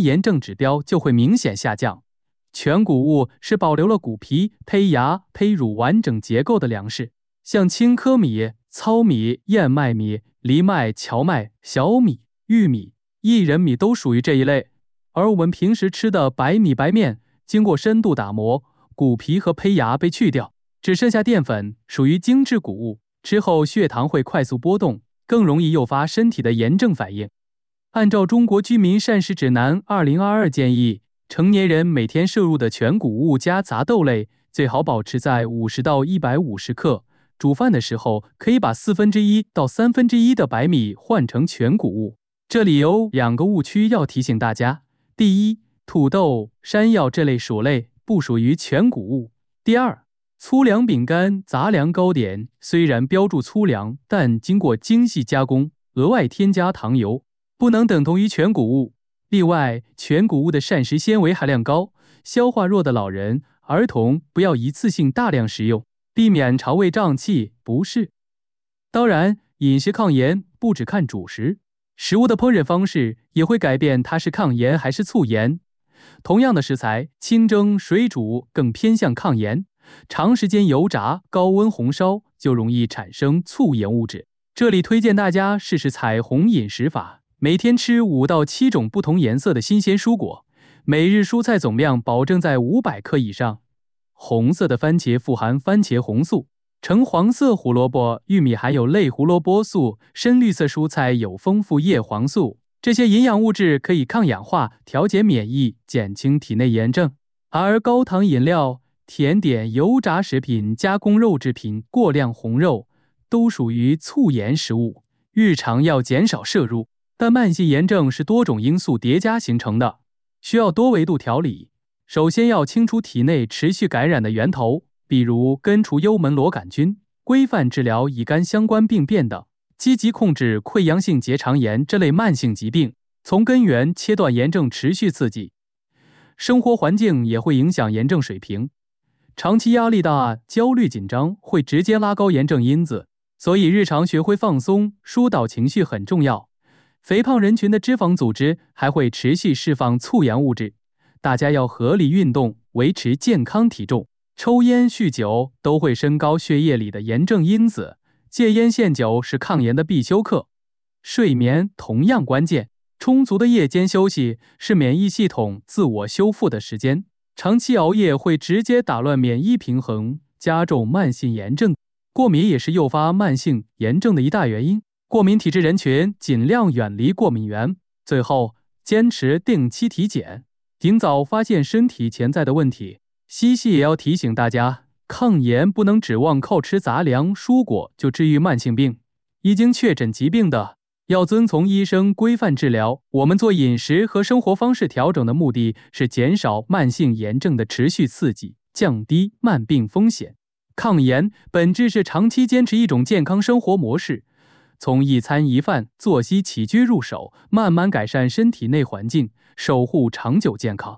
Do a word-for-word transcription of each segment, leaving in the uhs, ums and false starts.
炎症指标就会明显下降。全谷物是保留了谷皮、胚芽、胚乳完整结构的粮食，像青稞米、糙米、燕麦米、藜麦、荞麦、小米、玉米、薏仁米都属于这一类。而我们平时吃的白米、白面，经过深度打磨，谷皮和胚芽被去掉，只剩下淀粉，属于精致谷物，吃后血糖会快速波动，更容易诱发身体的炎症反应。按照中国居民膳食指南二零二二建议，成年人每天摄入的全谷物加杂豆类最好保持在五十到一百五十克。煮饭的时候可以把四分之一到三分之一的白米换成全谷物。这里有两个误区要提醒大家：第一，土豆、山药这类薯类不属于全谷物；第二，粗粮饼干、杂粮糕点虽然标注粗粮，但经过精细加工，额外添加糖油，不能等同于全谷物。另外，全谷物的膳食纤维含量高，消化弱的老人、儿童不要一次性大量食用，避免肠胃胀气、不适。当然，饮食抗炎不只看主食，食物的烹饪方式也会改变它是抗炎还是促炎。同样的食材，清蒸、水煮更偏向抗炎，长时间油炸、高温红烧就容易产生促炎物质。这里推荐大家试试彩虹饮食法，每天吃五到七种不同颜色的新鲜蔬果，每日蔬菜总量保证在五百克以上。红色的番茄富含番茄红素，橙黄色胡萝卜、玉米含有类胡萝卜素，深绿色蔬菜有丰富叶黄素。这些营养物质可以抗氧化、调节免疫、减轻体内炎症。而高糖饮料、甜点、油炸食品、加工肉制品、过量红肉都属于促炎食物，日常要减少摄入。但慢性炎症是多种因素叠加形成的，需要多维度调理。首先要清除体内持续感染的源头，比如根除幽门螺杆菌，规范治疗乙肝相关病变等，积极控制溃疡性结肠炎这类慢性疾病，从根源切断炎症持续刺激。生活环境也会影响炎症水平，长期压力大、焦虑紧张会直接拉高炎症因子，所以日常学会放松、疏导情绪很重要。肥胖人群的脂肪组织还会持续释放促炎物质，大家要合理运动，维持健康体重。抽烟、酗酒都会升高血液里的炎症因子，戒烟限酒是抗炎的必修课。睡眠同样关键，充足的夜间休息是免疫系统自我修复的时间，长期熬夜会直接打乱免疫平衡，加重慢性炎症。过敏也是诱发慢性炎症的一大原因，过敏体质人群尽量远离过敏源。最后，坚持定期体检，尽早发现身体潜在的问题。西西也要提醒大家，抗炎不能指望靠吃杂粮、蔬果就治愈慢性病，已经确诊疾病的，要遵从医生规范治疗。我们做饮食和生活方式调整的目的是减少慢性炎症的持续刺激，降低慢病风险。抗炎本质是长期坚持一种健康生活模式，从一餐一饭、作息起居入手，慢慢改善身体内环境，守护长久健康。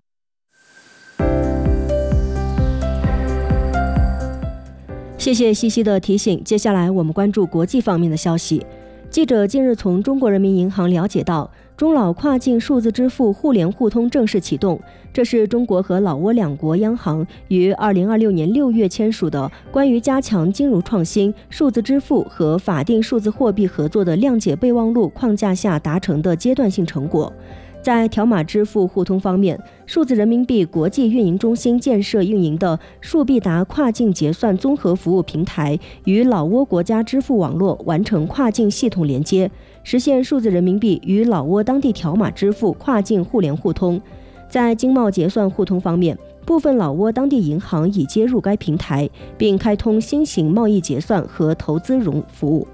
谢谢西西的提醒。接下来我们关注国际方面的消息。记者近日从中国人民银行了解到，中老跨境数字支付互联互通正式启动。这是中国和老挝两国央行于二零二六年六月签署的关于加强金融创新、数字支付和法定数字货币合作的谅解备忘录框架下达成的阶段性成果。在条码支付互通方面，数字人民币国际运营中心建设运营的数必达跨境结算综合服务平台与老挝国家支付网络完成跨境系统连接，实现数字人民币与老挝当地条码支付跨境互联互通。在经贸结算互通方面，部分老挝当地银行已接入该平台，并开通新型贸易结算和投资融服务。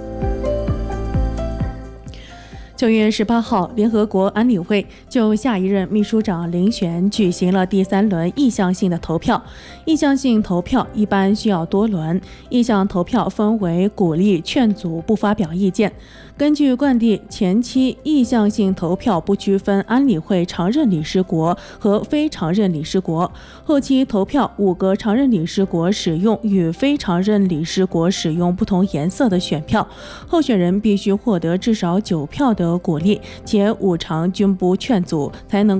九月十八号，联合国安理会就下一任秘书长遴选举行了第三轮意向性的投票。意向性投票一般需要多轮，意向投票分为鼓励、劝阻不发表意见。根据惯例，前期意向性投票不区分安理会常任理事国和非常任理事国，后期投票五个常任理事国使用与非常任理事国使用不同颜色的选票，候选人必须获得至少九票的鼓励，且五常均不劝阻，才能